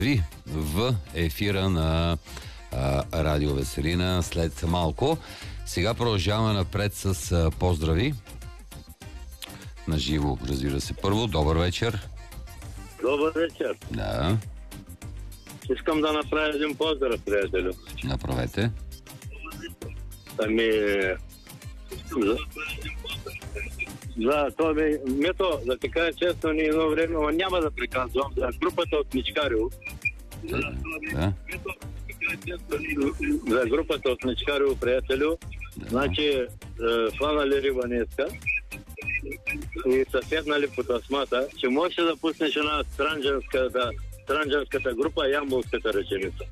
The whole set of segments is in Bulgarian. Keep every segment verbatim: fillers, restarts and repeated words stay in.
Ви в ефира на а, Радио Веселина след малко. Сега продължаваме напред с а, поздрави. На живо, разбира се. Първо, добър вечер. Добър вечер. Да. Искам да направя един поздрав, приятелю. Направете. Ами... За, за това ми... Мето, да ти кажа честно, ни едно време, но няма да приказвам, за групата от Мичкарио. Да. Да. За групата от Мичкарио, приятелю. Да. Значи, е, хванали риба днеска и са седнали по тасмата, че можеш да пуснеш една странджанска, да, странджанската група, ямболската ръченица.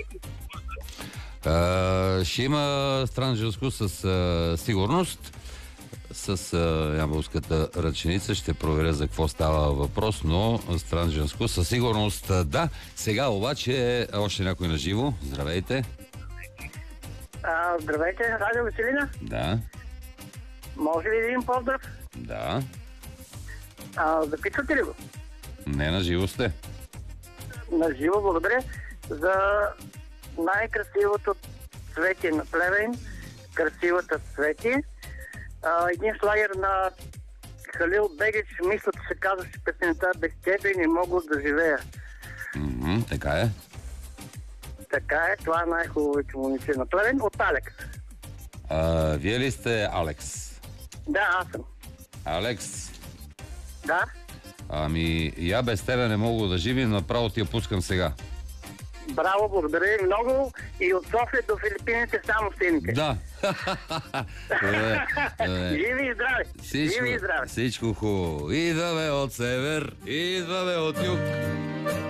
А, ще има странджанско с а, сигурност. С а, ямболската ръченица ще проверя за какво става въпрос, но странджанско със сигурност а, да. Сега обаче още някой на живо. Здравейте. А, здравейте, Радио Веселина. Да. Може ли един поздрав? Да. А, записвате ли го? Не, на живо сте. На живо, благодаря за най-красивото цвете на Плевен, красивата цвети. А, един слагер на Халил Бегич, мисля, че се казваше песента "Без тебе не мога да живея". М-м, така е. Така е, това е най-хубавото момиче на Плевен от Алекс. А, вие ли сте Алекс? Да, аз съм. Алекс? Да. Ами, я без тебе не мога да живи, направо ти я пускам сега. Браво, благодаря ви много. И от София до Филипините само сините. Да. Добре, добре. Живи и здрави! Всичко, Живи и здрави! всичко хубаво. Идваме от север, идваме от юг.